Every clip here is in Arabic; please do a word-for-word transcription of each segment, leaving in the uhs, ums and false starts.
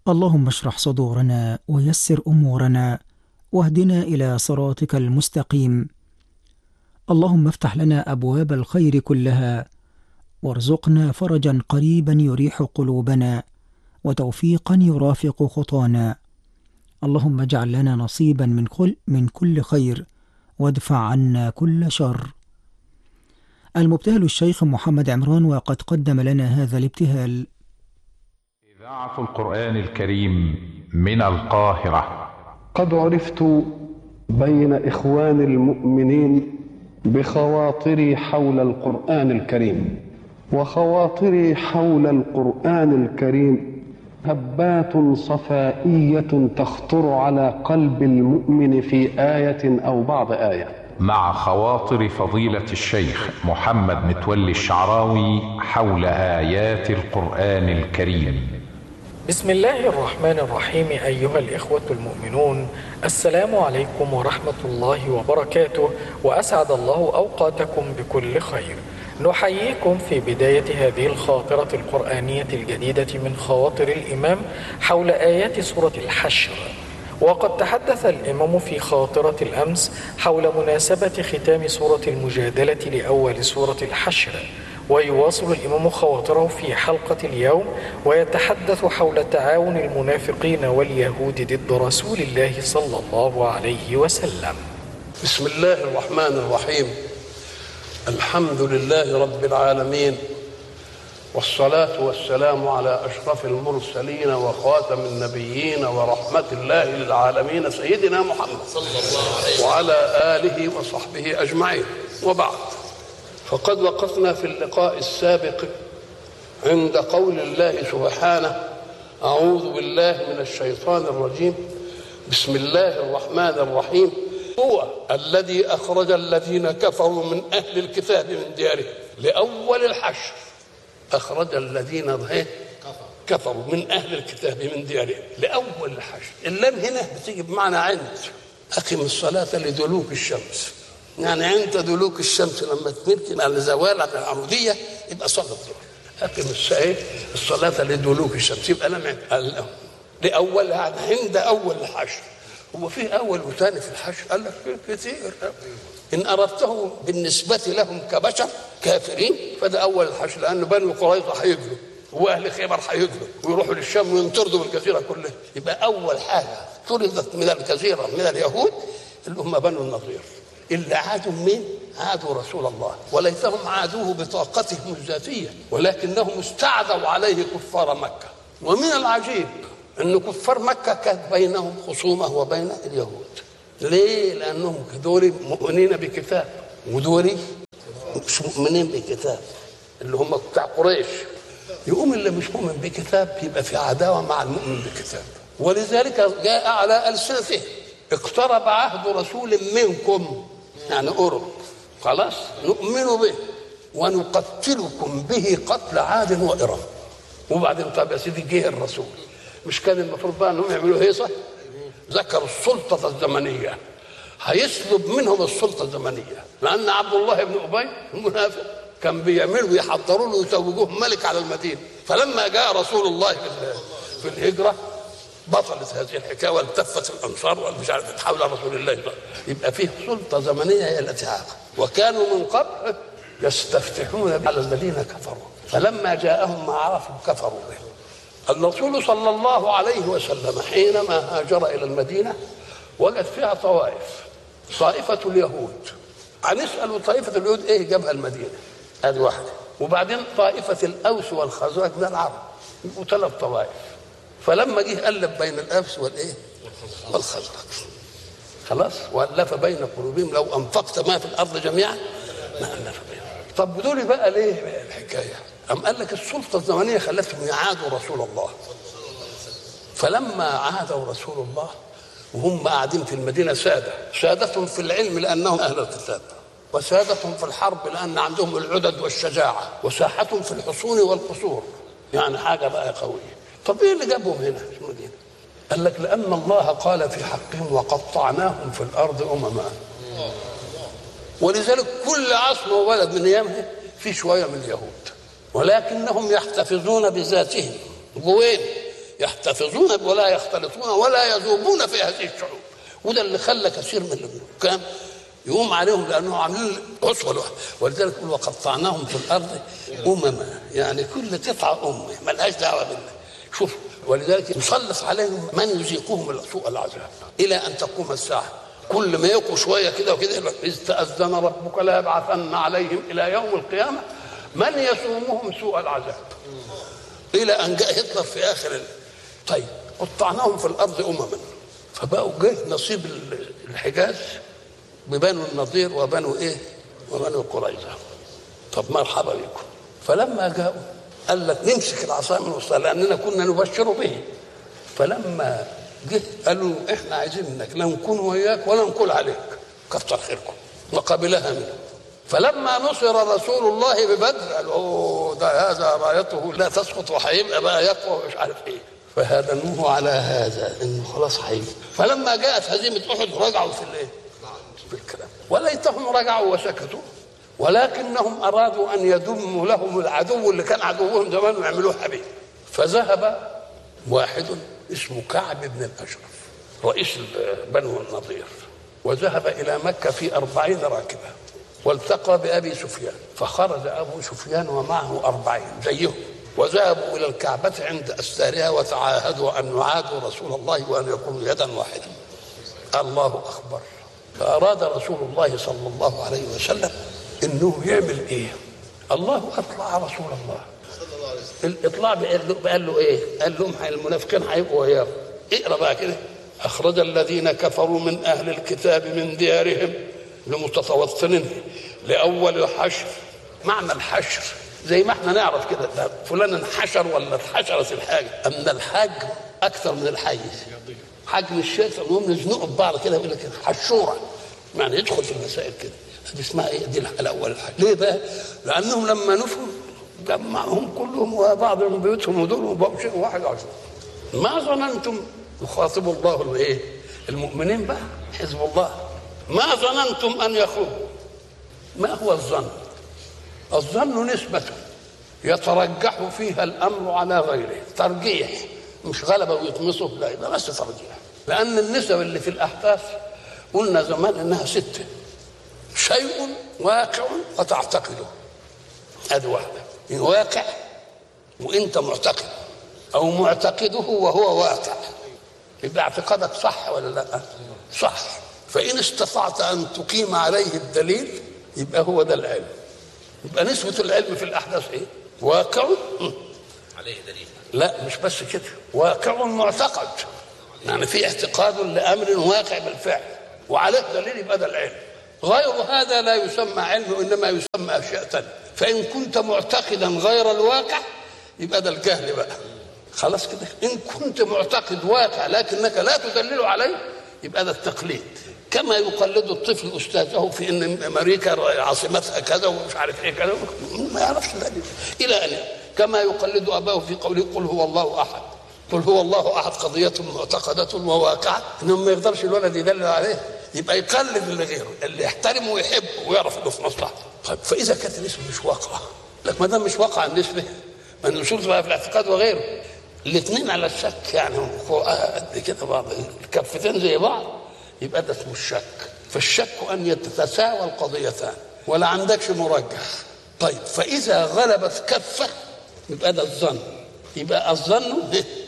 اللهم اشرح صدورنا ويسر أمورنا واهدنا إلى صراطك المستقيم. اللهم افتح لنا أبواب الخير كلها، وارزقنا فرجا قريبا يريح قلوبنا، وتوفيقا يرافق خطانا. اللهم اجعل لنا نصيبا من كل, من كل خير، وادفع عنا كل شر. المبتهل الشيخ محمد عمران، وقد قدم لنا هذا الابتهال. إذاعة القرآن الكريم من القاهرة. قد عرفت بين إخوان المؤمنين بخواطري حول القرآن الكريم، وخواطري حول القرآن الكريم هبات صفائية تخطر على قلب المؤمن في آية أو بعض آية. مع خواطر فضيلة الشيخ محمد متولي الشعراوي حول آيات القرآن الكريم. بسم الله الرحمن الرحيم. أيها الإخوة المؤمنون، السلام عليكم ورحمة الله وبركاته، وأسعد الله أوقاتكم بكل خير. نحييكم في بداية هذه الخاطرة القرآنية الجديدة من خواطر الإمام حول آيات سورة الحشر. وقد تحدث الإمام في خاطرة الأمس حول مناسبة ختام سورة المجادلة لأول سورة الحشر، ويواصل الإمام خواطره في حلقة اليوم ويتحدث حول تعاون المنافقين واليهود ضد رسول الله صلى الله عليه وسلم. بسم الله الرحمن الرحيم. الحمد لله رب العالمين، والصلاة والسلام على أشرف المرسلين وخاتم النبيين ورحمة الله للعالمين سيدنا محمد صلى الله عليه وسلم وعلى آله وصحبه أجمعين. وبعد، فقد وقفنا في اللقاء السابق عند قول الله سبحانه: أعوذ بالله من الشيطان الرجيم، بسم الله الرحمن الرحيم، هو الذي أخرج الذين كفروا من أهل الكتاب من ديارهم لأول الحشر. أخرج الذين كفروا من أهل الكتاب من ديارهم لأول الحشر. اللام هنا بتيجي بمعنى عند. أقم الصلاة لدلوك الشمس، يعني عند دلوك الشمس لما تملك على زوال على العمودية يبقى صلاة الظهر. أقم الصلاة لدلوك الشمس يبقى لم لأول، يعني عند أول الحشر. هو فيه أول وثاني في الحشر؟ قال لك كثير. إن أردته بالنسبة لهم كبشر كافرين فده أول الحشر، لأن بنو قريظة هيجلوا وأهل خيبر هيجلوا ويروحوا للشام وينطردوا بالجزيرة كلها. يبقى أول حاجة طردت من الجزيرة من اليهود اللي هم بنو النضير. اللي عادوا مين؟ عادوا رسول الله، وليتهم عادوه بطاقتهم الذاتية، ولكنهم استعدوا عليه كفار مكة. ومن العجيب أن كفار مكة كانت بينهم خصومة وبين اليهود. ليه؟ لأنهم دول مؤمنين بكتاب ودول مش مؤمنين بكتاب، اللي هم بتاع قريش. يقوم اللي مش مؤمن بكتاب يبقى في عداوة مع المؤمن بكتاب، ولذلك جاء على ألسنتهم: اقترب عهد رسول منكم، يعني قرب، خلاص نؤمن به ونقتلكم به قتل عاد وإرم. وبعدين طب يا سيدي جه الرسول، مش كان المفروض بقى انهم يعملوا هيصه؟ ذكروا السلطه الزمنيه، هيسلب منهم السلطه الزمنيه، لان عبد الله بن ابي المنافق كان بيعملوا يحضروا له ويتوجوه ملك على المدينه. فلما جاء رسول الله في الهجره بطلت هذه الحكايه والتفت الانصار والمش عارف تحول رسول الله. يبقى فيه سلطه زمنيه هي التي عاقت. وكانوا من قبل يستفتحون على الذين كفروا، فلما جاءهم ما عرفوا كفروا به. الرسول صلى الله عليه وسلم حينما هاجر إلى المدينة وجد فيها طوائف. طائفة اليهود، هنسأل طائفة اليهود إيه جابها المدينة؟ هذه واحدة. وبعدين طائفة الأوس والخزرج من العرب، يبقوا ثلاث طوائف. فلما جه ألف بين الأوس والإيه؟ والخزرج، خلاص، وألف بين قلوبهم لو أنفقت ما في الأرض جميعا ما ألف بينهم. طب دول بقى ليه الحكاية؟ أم قال لك السلطة الزمنية خلتهم يعادوا رسول الله. فلما عادوا رسول الله وهم قاعدين في المدينة سادة، سادتهم في العلم لأنهم أهل الكتاب، وسادتهم في الحرب لأن عندهم العدد والشجاعة، وساحتهم في الحصون والقصور، يعني حاجة بقى قوية. طب إيه اللي جابهم هنا في المدينة؟ قال لك لأن الله قال في حقهم: وقطعناهم في الأرض أمما. ولذلك كل عصر وبلد من أيامها في شوية من اليهود، ولكنهم يحتفظون بذاتهم. وين؟ يحتفظون ولا يختلطون ولا يذوبون في هذه الشعوب. وده اللي خلى كثير من الحكام يقوم عليهم لانهم عاملين اسوه لوحده. ولذلك يقول وقطعناهم في الارض امما، يعني كل قطعه امه ملهاش دعوه بالله. شوف، ولذلك يسلط عليهم من يذيقهم سوء العذاب الى ان تقوم الساعه. كل ما يقوا شويه كده وكده اذ تأذن ربك ليبعثن عليهم الى يوم القيامه من يسومهم سوء العذاب، الى ان جاء هتلر في اخر. طيب قطعناهم في الارض امما، فبقوا جه نصيب الحجاز ببنو النضير وبنو ايه وبنو قريظه. طب مرحبا بكم. فلما جاءوا قال لك نمسك العصا من وسطها لاننا كنا نبشر به. فلما جه قالوا احنا عايزين منك لا نكون وياك ولا نقول عليك، كتر خيركم، وقبلها منه. فلما نصر رسول الله ببدر قالوا اوه ده هذا رايته لا تسقط وهيبقى بقى يقوى مش عارف ايه. فهدنوه على هذا انه خلاص هيجي. فلما جاءت هزيمه احد رجعوا في الايه؟ في الكلام. وليتهم رجعوا وسكتوا، ولكنهم ارادوا ان يدموا لهم العدو اللي كان عدوهم زمان ويعملوه حبيب. فذهب واحد اسمه كعب بن الاشرف رئيس بنو النضير، وذهب الى مكه في أربعين راكبه، والتقى بأبي سفيان. فخرج أبو سفيان ومعه أربعين زيهم، وذهبوا إلى الكعبة عند أستارها وتعاهدوا أن يعادوا رسول الله وأن يكونوا يدا واحدة. الله أكبر. فأراد رسول الله صلى الله عليه وسلم إنه يعمل إيه؟ الله أطلع رسول الله. الإطلاع قال له إيه؟ قال لهم المنافقين هيبقوا وياه. اقرأ بقى كده. أخرج الذين كفروا من أهل الكتاب من ديارهم لمتطوطنين لأول الحشر. معنى الحشر زي ما احنا نعرف كده فلان انحشر ولا اتحشرت الحاجة، أن الحجم أكثر من الحيز. حجم الشيء فالمهم نزنقوا ببعض كده يقول لك حشورة، يعني يدخل في المسائل كده. دي اسمها ايه؟ دي الأول الحاجة. ليه بقى؟ لأنهم لما نفوا جمعهم كلهم وبعض من بيوتهم ودول وبقوا شيء واحد عشر. ما ظننتم، يخاطب الله الايه؟ المؤمنين بقى حزب الله. ما ظننتم أن يخرجوا. ما هو الظن؟ الظن نسبة يترجح فيها الأمر على غيره، ترجيح مش غلبة ويطمسه، لا يبقى بس ترجيح. لأن النسب اللي في الأحداث قلنا زمان إنها ستة: شيء واقع وتعتقده، هذه واحدة. واقع وأنت معتقد، أو معتقده وهو واقع، يبقى اعتقادك صح ولا لا؟ صح. فإن استطعت أن تقيم عليه الدليل يبقى هو ده العلم. يبقى نسبة العلم في الأحداث إيه؟ واقع عليه دليل. لا مش بس كده، واقع معتقد، يعني في اعتقاد لأمر واقع بالفعل وعليه دليل، يبقى ده العلم. غير هذا لا يسمى علم وإنما يسمى أشياء تانية. فإن كنت معتقدا غير الواقع يبقى ده الجهل بقى. خلاص كده. إن كنت معتقد واقع لكنك لا تدلل عليه يبقى ده التقليد. كما يقلد الطفل أستاذه في إن أمريكا عاصمتها كذا ومش عارف إيه كذا، ما يعرفش ذلك. إلى أن كما يقلد أباه في قوله قل هو الله أحد. قل هو الله أحد قضية معتقدة وواقعة، إنه ما يقدرش الولد يدلل عليه، يبقى يقلد اللي غيره اللي يحترمه ويحبه ويعرف إنه في مصلحته. طيب فإذا كانت النسبة مش واقعة، لك ما دام مش واقعة النسبة، ما النصوص بقى في الاعتقاد وغيره الاثنين على الشك، يعني قد كده بعض الكفتين زي بعض، يبقى ده اسمه الشك. فالشك أن يتساوى القضيتان ولا عندكش مرجح. طيب فإذا غلبت كفة يبقى ده الظن. يبقى الظن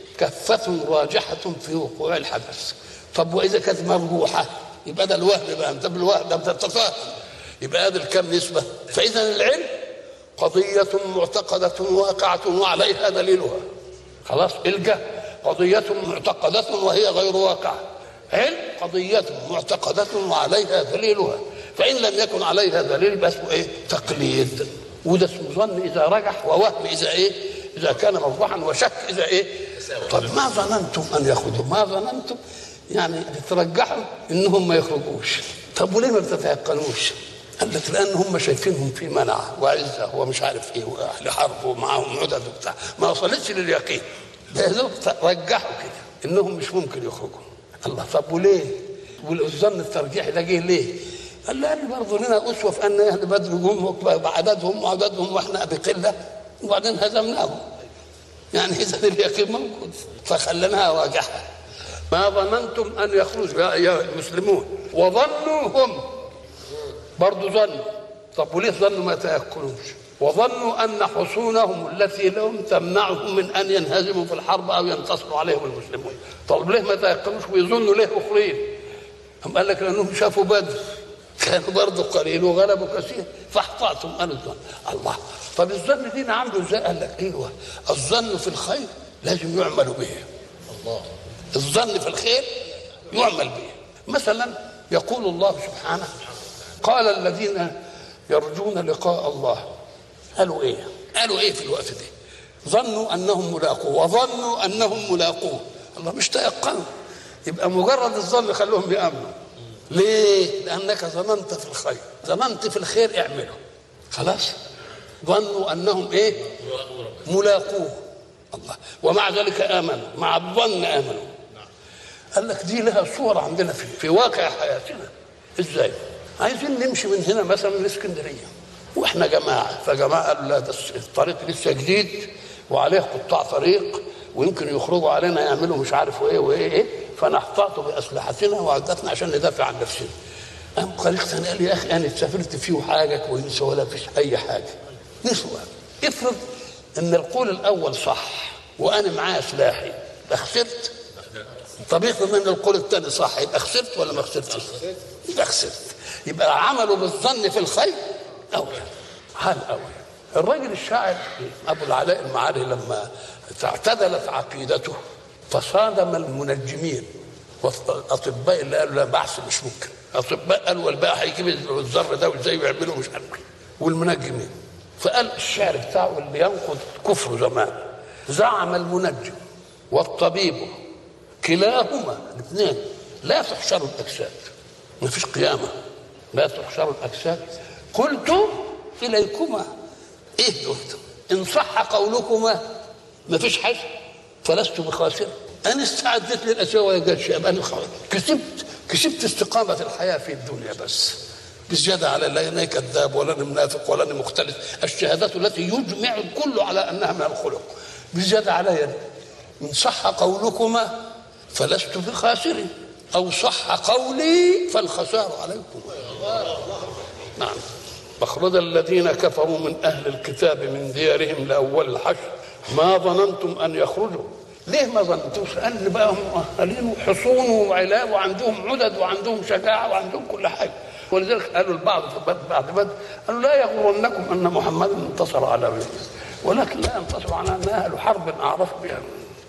كفة راجحة في وقوع الحدث. طب وإذا كانت مرجوحة يبقى ده الوهم بقى. أنت بالوهم ده بتتفاهم، يبقى هذا الكم نسبة. فإذا العلم قضية معتقدة واقعة وعليها دليلها. خلاص. الجهل قضية معتقدة وهي غير واقعة. علم قضية معتقدة وعليها دليلها. فإن لم يكن عليها دليل يبقى اسمه إيه؟ تقليد. وده اسمه ظن إذا رجح، ووهم إذا إيه؟ إذا كان مرجوحا، وشك إذا إيه؟ طب ما ظننتم أن يخرجوا؟ ما ظننتم يعني ترجحوا إنهم ما يخرجوش. طب وليه ما بتتيقنوش؟ قال لك لأن هم شايفينهم في منع وعزة ومش عارف إيه وأهل حرب ومعهم عدد وبتاع، ما وصلتش لليقين. ده رجحوا كده إنهم مش ممكن يخرجوا. الله. طب وليه؟ والظن الترجيحي ده جه ليه؟ قال لأن برضه لنا أسوة في أن أهل بدر جم بعددهم وعددهم وإحنا بقلة وبعدين هزمناهم. يعني إذا اليقين موجود فخلناها واجحة. ما ظننتم أن يخرجوا يا أيها المسلمون وظنوا هم برضو ظنوا. طب وليه ظنوا ما تيقنوش؟ وظنوا أن حصونهم التي لهم تمنعهم من أن ينهزموا في الحرب أو ينتصروا عليهم المسلمون. طب ليه ما تيقنوش ويظنوا ليه أخرين؟ هم قال لك لأنهم شافوا بدر كانوا برضو قليل وغلبوا كثير فاحتاطهم قالوا الظن. الله، طب الظن دي عامله ازاي؟ قال لك ايوه الظن في الخير لازم يعمل به. الله، الظن في الخير يعمل به. مثلا يقول الله سبحانه قال الذين يرجون لقاء الله قالوا ايه؟ قالوا ايه في الوقت ده؟ ظنوا انهم ملاقوه وظنوا انهم ملاقوه. الله، مش تيقنوا. يبقى مجرد الظن خلوهم يامنوا. ليه؟ لانك ظننت في الخير، ظننت في الخير اعمله خلاص. ظنوا انهم ايه؟ ملاقوه. الله، ومع ذلك امنوا، مع الظن امنوا. قال لك دي لها صور عندنا في, في واقع حياتنا. ازاي؟ عايزين نمشي من هنا مثلا لاسكندريه واحنا جماعه، فجماعه قالوا لا ده الطريق لسه جديد وعليه قطاع طريق ويمكن يخرجوا علينا يعملوا مش عارف ايه وايه ايه، فنحتاط باسلحتنا وعدتنا عشان ندافع عن نفسنا. قام طريق ثاني قال يا اخي انا سافرت فيه حاجه كويسه ولا فيش اي حاجه. نسوا. افرض ان القول الاول صح وانا معايا سلاحي، يبقى خسرت. طب افرض ان القول الثاني صح، يبقى خسرت ولا ما خسرتش؟ يبقى خسرت. يبقى عملوا بالظن في الخير اول حال اول. الراجل الشاعر ابو العلاء المعاري لما اعتدلت عقيدته تصادم المنجمين والاطباء اللي قالوا لا بعث مش ممكن. اطباء قالوا والباقي هيجيب الذر ده وازاي يعملوا مش عارف، والمنجمين. فقال الشعر بتاعه اللي ينقض كفر زمان: زعم المنجم والطبيب كلاهما الاثنين لا تحشر الاجساد، ما فيش قيامه، لا تحشر الاجساد. قلت اليكما ايه دلت ان صح قولكما ما فيش حاجه فلست بخاسر. انا استعدت للاشياء ولا جات شيء. انا كسبت كسبت استقامه الحياه في الدنيا بس بزياده على لا انا كذاب ولا انا منافق ولا انا مختلف. الشهادات التي يجمع الكل على انها من الخلق بزياده علي. ان صح قولكما فلست بخاسر او صح قولي فالخسار عليكم. نعم. مخرج الذين كفروا من اهل الكتاب من ديارهم لاول الحشر ما ظننتم ان يخرجوا. ليه ما ظننتوش؟ لان بقى هم مؤهلين وحصون وعلاء وعندهم عدد وعندهم شجاعه وعندهم كل حاجه. ولذلك قالوا البعض بعد بدر قالوا لا يغرنكم ان محمدا انتصر على بدر، ولكن لا ينتصر على ان اهل حرب اعرف بها.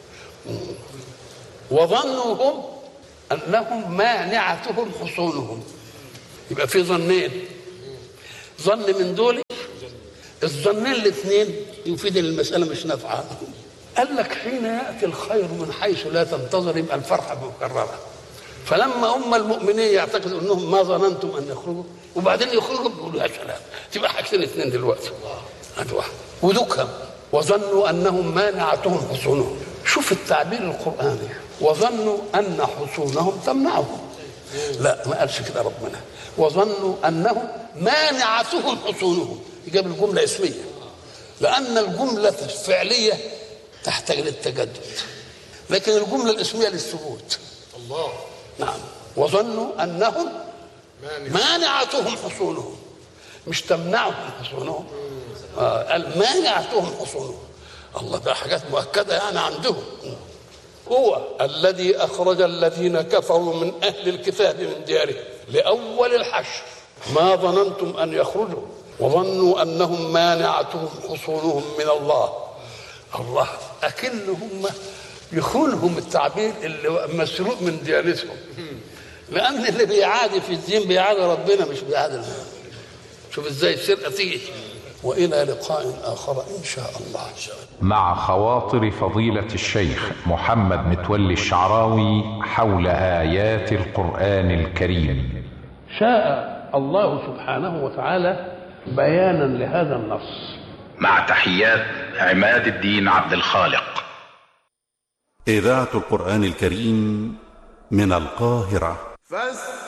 وظنوا هم انهم مانعتهم حصونهم. يبقى في ظنين، ظن من دول الظنين الاثنين يفيد المساله مش نافعه. قال لك حين ياتي الخير من حيث لا تنتظر يبقى الفرحه مكرره. فلما هم المؤمنين يعتقدوا انهم ما ظننتم ان يخرجوا وبعدين يخرجوا بيقولوا يا سلام، تبقى حاجتين اثنين دلوقتي. هذا واحد ودكهم. وظنوا انهم مانعتهم حصونهم. شوف التعبير القراني، وظنوا ان حصونهم تمنعهم. لا ما قالش كده ربنا. وظنوا انهم مانعتهم حصونهم، يجيب الجمله اسميه لان الجمله الفعليه تحتاج للتجدد، لكن الجمله الاسميه للثبوت. الله. نعم. وظنوا انهم مانعتهم حصونهم، مش تمنعهم حصونهم. آه قال مانعتهم حصونهم. الله، ده حاجات مؤكده يعني عندهم. هو الذي اخرج الذين كفروا من اهل الكتاب من ديارهم لاول الحشر ما ظننتم ان يخرجوا وظنوا انهم مانعتهم حصونهم من الله. الله، اكنهم يخونهم التعبير اللي مسروق من ديانتهم، لان اللي بيعادي في الدين بيعادي ربنا مش بيعادي الله. شوف ازاي السرقه تيجي. والى لقاء اخر ان شاء الله. مع خواطر فضيلة الشيخ محمد متولي الشعراوي حول آيات القرآن الكريم. شاء الله سبحانه وتعالى بيانا لهذا النص. مع تحيات عماد الدين عبد الخالق. إذاعة القرآن الكريم من القاهرة.